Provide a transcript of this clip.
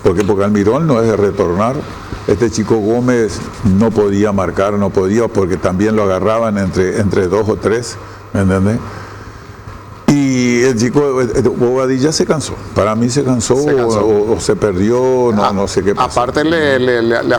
porque Almirón no es de retornar. Este chico Gómez no podía marcar, no podía, porque también lo agarraban entre dos o tres, ¿me entendés? Y el chico Bobadilla se cansó. Para mí se cansó. O se perdió, no sé qué pasó. Aparte le